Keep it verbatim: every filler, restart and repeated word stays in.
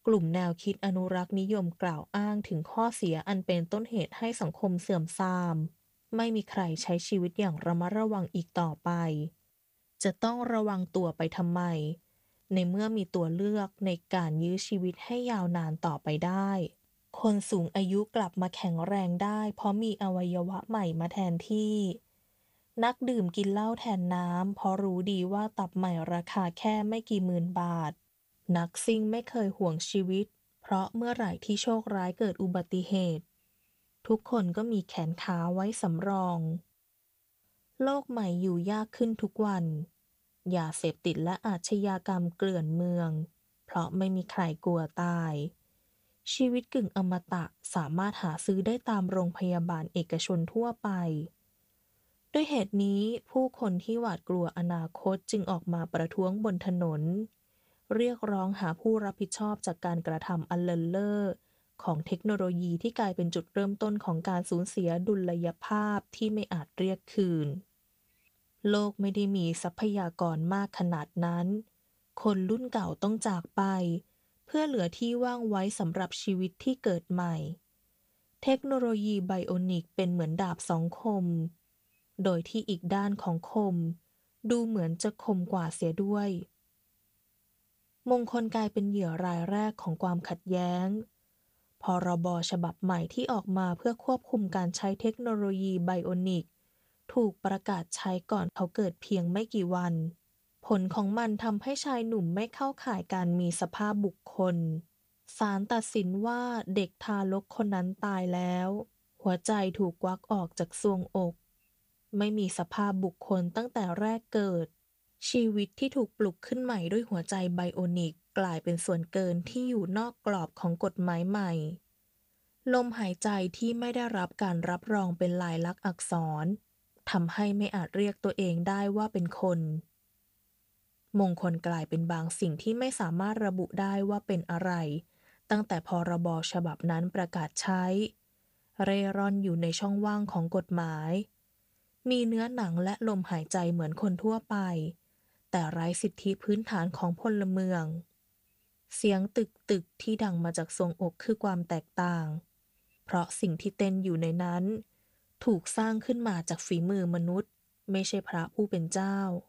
กลุ่มแนวคิดอนุรักษ์นิยมกล่าวอ้างถึงข้อเสียอันเป็นต้นเหตุให้สังคมเสื่อมทรามไม่มีใครใช้ชีวิตอย่างระมัดระวังอีกต่อไปจะต้องระวังตัวไปทำไมในเมื่อมีตัวเลือกในการยื้อชีวิตให้ยาวนานต่อไปได้คนสูงอายุกลับมาแข็งแรงได้เพราะมีอวัยวะใหม่มาแทนที่นักดื่มกินเหล้าแทนน้ำเพราะรู้ดีว่าตับใหม่ราคาแค่ไม่กี่หมื่นบาท นักซิ่งไม่เคยห่วงชีวิตเพราะเมื่อไหร่ที่โชคร้ายเกิดอุบัติเหตุทุกคนก็มีแขนขาไว้สำรองโลกใหม่อยู่ยากขึ้นทุกวันยาเสพติดและอาชญากรรมเกลื่อนเมืองเพราะไม่มีใครกลัวตายชีวิตกึ่งอมตะสามารถหาซื้อได้ตามโรงพยาบาลเอกชนทั่วไปด้วยเหตุนี้ผู้คนที่หวาดกลัวอนาคตจึงออกมาประท้วงบนถนน เรียกร้องหาผู้รับผิดชอบจากการกระทำอันเลินเล่อของเทคโนโลยีที่กลายเป็นจุดเริ่มต้นของการสูญเสียดุลยภาพที่ไม่อาจเรียกคืนโลกไม่ได้มีทรัพยากรมากขนาดนั้นคนรุ่นเก่าต้องจากไปเพื่อเหลือที่ว่างไว้สำหรับชีวิตที่เกิดใหม่เทคโนโลยีไบโอนิกเป็นเหมือนดาบสองคมโดยที่อีกด้านของคมดูเหมือนจะคมกว่าเสียด้วย มงคลกลายเป็นเหยื่อรายแรกของความขัดแย้ง พรบฉบับใหม่ที่ออกมาเพื่อควบคุมการใช้เทคโนโลยีไบโอนิกถูกประกาศใช้ก่อนเขาเกิดเพียงไม่กี่วัน ผลของมันทำให้ชายหนุ่มไม่เข้าข่ายการมีสภาพบุคคล ศาลตัดสินว่าเด็กทารกคนนั้นตายแล้ว หัวใจถูกควักออกจากทรวงอก ไม่มีสภาพบุคคลตั้งแต่แรกเกิด ชีวิตที่ถูกปลุกขึ้นใหม่ด้วยหัวใจไบโอนิกกลายเป็นส่วนเกินที่อยู่นอกกรอบของกฎหมายใหม่ ลมหายใจที่ไม่ได้รับการรับรองเป็นลายลักษณ์อักษรทำให้ไม่อาจเรียกตัวเองได้ว่าเป็นคน มงคลกลายเป็นบางสิ่งที่ไม่สามารถระบุได้ว่าเป็นอะไรตั้งแต่พรบฉบับนั้นประกาศใช้ เร่ร่อนอยู่ในช่องว่างของกฎหมาย มีเนื้อหนังและลมหายใจเหมือนคนทั่วไป แต่ไร้สิทธิพื้นฐานของพลเมือง เสียงตึกตึกที่ดังมาจากทรวงอกคือความแตกต่าง เพราะสิ่งที่เต้นอยู่ในนั้นถูกสร้างขึ้นมาจากฝีมือมนุษย์ไม่ใช่พระผู้เป็นเจ้า